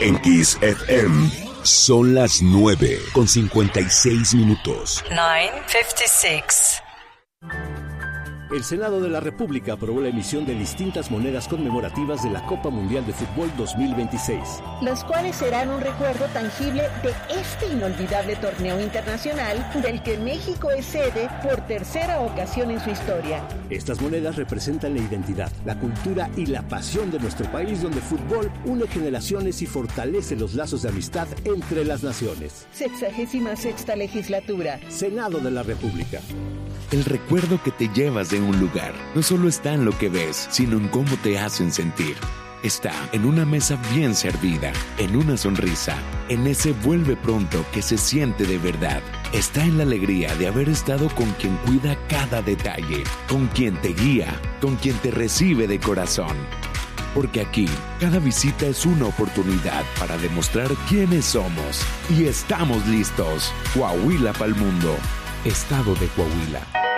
En Kiss FM son las 9:56. 9:56. El Senado de la República aprobó la emisión de distintas monedas conmemorativas de la Copa Mundial de Fútbol 2026. Las cuales serán un recuerdo tangible de este inolvidable torneo internacional del que México es sede por tercera ocasión en su historia. Estas monedas representan la identidad, la cultura y la pasión de nuestro país, donde el fútbol une generaciones y fortalece los lazos de amistad entre las naciones. 66ª legislatura. Senado de la República. El recuerdo que te llevas de un lugar no solo está en lo que ves, sino en cómo te hacen sentir. Está en una mesa bien servida, en una sonrisa, en ese vuelve pronto que se siente de verdad. Está en la alegría de haber estado con quien cuida cada detalle, con quien te guía, con quien te recibe de corazón. Porque aquí, cada visita es una oportunidad para demostrar quiénes somos. Y estamos listos. Coahuila pa'l mundo. Estado de Coahuila.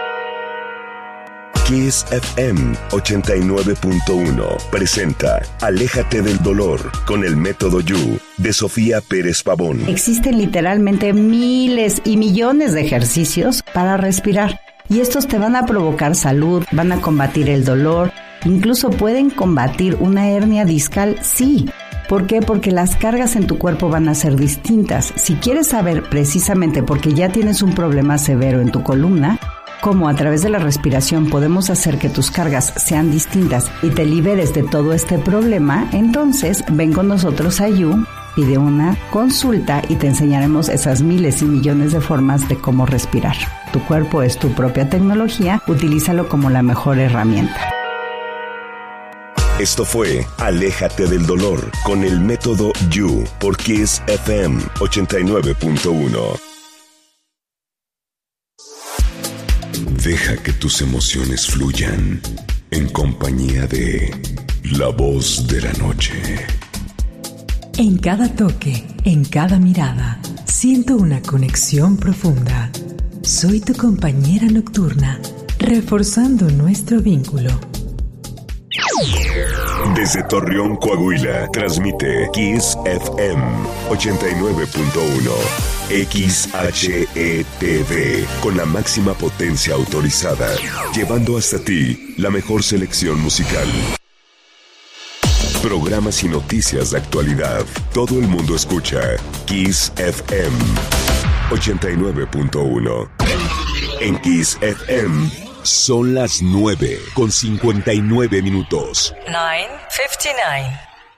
Kiss FM 89.1 presenta Aléjate del dolor con el método You de Sofía Pérez Pavón. Existen literalmente miles y millones de ejercicios para respirar y estos te van a provocar salud, van a combatir el dolor, incluso pueden combatir una hernia discal, sí. ¿Por qué? Porque las cargas en tu cuerpo van a ser distintas. Si quieres saber precisamente porque ya tienes un problema severo en tu columna, cómo a través de la respiración podemos hacer que tus cargas sean distintas y te liberes de todo este problema, entonces ven con nosotros a You, pide una consulta y te enseñaremos esas miles y millones de formas de cómo respirar. Tu cuerpo es tu propia tecnología, utilízalo como la mejor herramienta. Esto fue Aléjate del dolor con el método You por Kiss FM 89.1. Deja que tus emociones fluyan en compañía de La Voz de la Noche. En cada toque, en cada mirada, siento una conexión profunda. Soy tu compañera nocturna, reforzando nuestro vínculo. Desde Torreón, Coahuila, transmite Kiss FM 89.1 XHETV con la máxima potencia autorizada, llevando hasta ti la mejor selección musical. Programas y noticias de actualidad. Todo el mundo escucha Kiss FM 89.1. En Kiss FM son las 9:59. 9:59.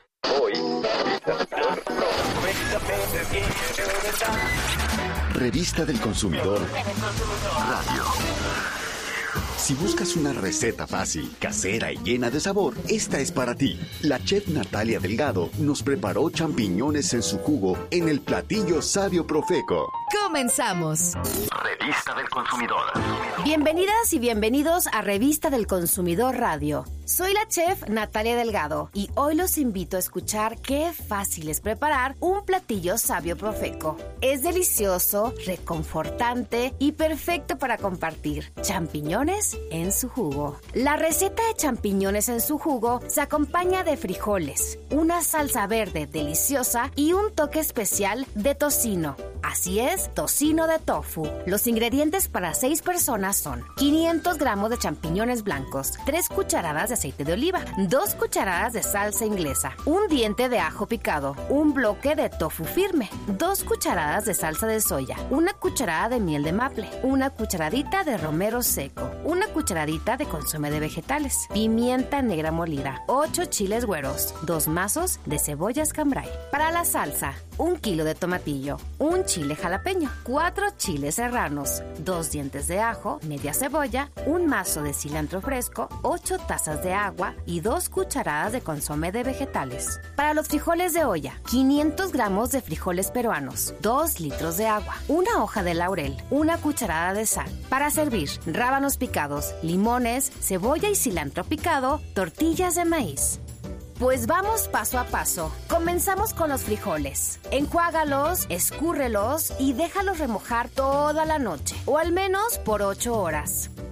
Revista del Consumidor Radio. Si buscas una receta fácil, casera y llena de sabor, esta es para ti. La chef Natalia Delgado nos preparó champiñones en su jugo en el platillo Sabio Profeco. ¡Comenzamos! Revista del Consumidor. Bienvenidas y bienvenidos a Revista del Consumidor Radio. Soy la chef Natalia Delgado y hoy los invito a escuchar qué fácil es preparar un platillo Sabio Profeco. Es delicioso, reconfortante y perfecto para compartir. Champiñones en su jugo. La receta de champiñones en su jugo se acompaña de frijoles, una salsa verde deliciosa y un toque especial de tocino. Así es, tocino de tofu. Los ingredientes para 6 personas son 500 gramos de champiñones blancos, 3 cucharadas de aceite de oliva, 2 cucharadas de salsa inglesa, un diente de ajo picado, un bloque de tofu firme, 2 cucharadas de salsa de soya, una cucharada de miel de maple, una cucharadita de romero seco, una cucharadita de consomé de vegetales, pimienta negra molida, 8 chiles güeros, 2 mazos de cebollas cambray. Para la salsa, 1 kilo de tomatillo, un chile jalapeño, 4 chiles serranos, 2 dientes de ajo, media cebolla, un mazo de cilantro fresco, 8 tazas de agua y 2 cucharadas de consomé de vegetales. Para los frijoles de olla, 500 gramos de frijoles peruanos, 2 litros de agua, una hoja de laurel, una cucharada de sal. Para servir, rábanos picados, limones, cebolla y cilantro picado, tortillas de maíz. Pues vamos paso a paso. Comenzamos con los frijoles. Enjuágalos, escúrrelos y déjalos remojar toda la noche, o al menos por 8 horas.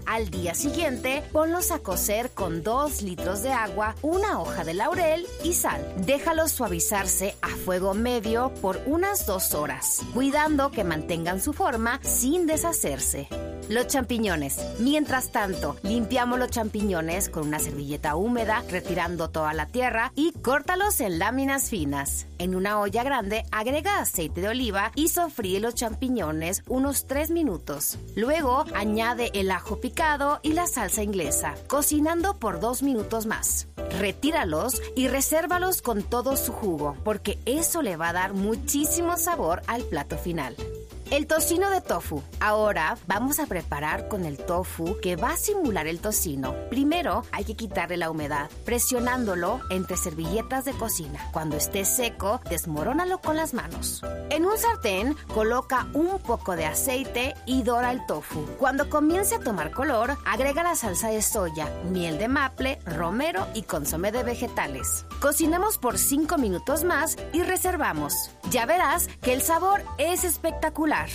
Al día siguiente, ponlos a cocer con 2 litros de agua, una hoja de laurel y sal. Déjalos suavizarse a fuego medio por unas 2 horas, cuidando que mantengan su forma sin deshacerse. Los champiñones. Mientras tanto, limpiamos los champiñones con una servilleta húmeda, retirando toda la tierra y córtalos en láminas finas. En una olla grande, agrega aceite de oliva y sofríe los champiñones unos 3 minutos. Luego, añade el ajo picado y la salsa inglesa, cocinando por 2 minutos más. Retíralos y resérvalos con todo su jugo, porque eso le va a dar muchísimo sabor al plato final. El tocino de tofu. Ahora vamos a preparar con el tofu que va a simular el tocino. Primero hay que quitarle la humedad, presionándolo entre servilletas de cocina. Cuando esté seco, desmorónalo con las manos. En un sartén, coloca un poco de aceite y dora el tofu. Cuando comience a tomar color, agrega la salsa de soya, miel de maple, romero y consomé de vegetales. Cocinamos por 5 minutos más y reservamos. Ya verás que el sabor es espectacular.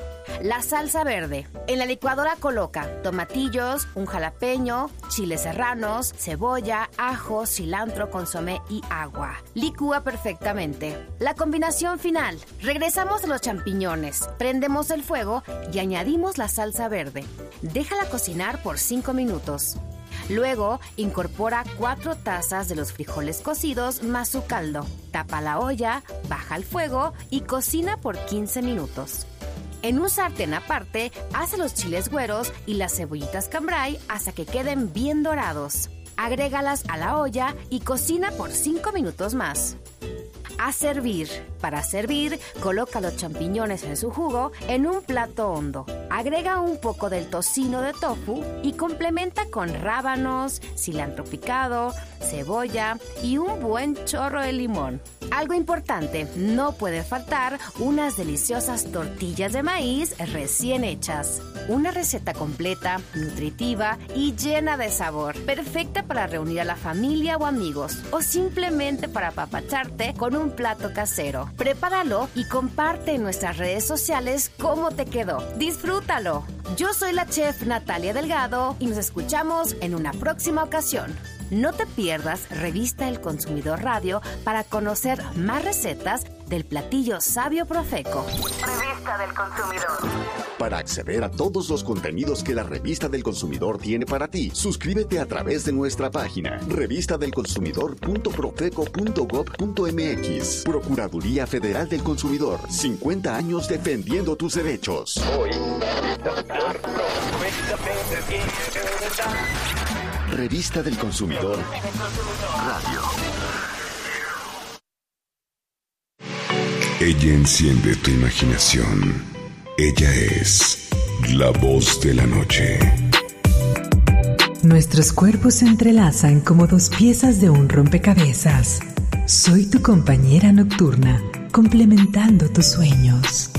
La salsa verde. En la licuadora coloca tomatillos, un jalapeño, chiles serranos, cebolla, ajo, cilantro, consomé y agua. Licúa perfectamente. La combinación final. Regresamos a los champiñones, prendemos el fuego y añadimos la salsa verde. Déjala cocinar por 5 minutos. Luego, incorpora 4 tazas de los frijoles cocidos más su caldo. Tapa la olla, baja el fuego y cocina por 15 minutos. En un sartén aparte, hace los chiles güeros y las cebollitas cambray hasta que queden bien dorados. Agrégalas a la olla y cocina por 5 minutos más. A servir. Para servir, coloca los champiñones en su jugo en un plato hondo. Agrega un poco del tocino de tofu y complementa con rábanos, cilantro picado, cebolla y un buen chorro de limón. Algo importante, no puede faltar unas deliciosas tortillas de maíz recién hechas. Una receta completa, nutritiva y llena de sabor. Perfecta para reunir a la familia o amigos o simplemente para apapacharte con un plato casero. Prepáralo y comparte en nuestras redes sociales cómo te quedó. ¡Disfrútalo! Yo soy la chef Natalia Delgado y nos escuchamos en una próxima ocasión. No te pierdas Revista del Consumidor Radio para conocer más recetas del platillo sabio Profeco. Revista del Consumidor. Para acceder a todos los contenidos que la Revista del Consumidor tiene para ti, suscríbete a través de nuestra página revistadelconsumidor.profeco.gov.mx. Procuraduría Federal del Consumidor, 50 años defendiendo tus derechos. Revista del Consumidor Radio. Ella enciende tu imaginación. Ella es la voz de la noche. Nuestros cuerpos se entrelazan como 2 piezas de un rompecabezas. Soy tu compañera nocturna, complementando tus sueños.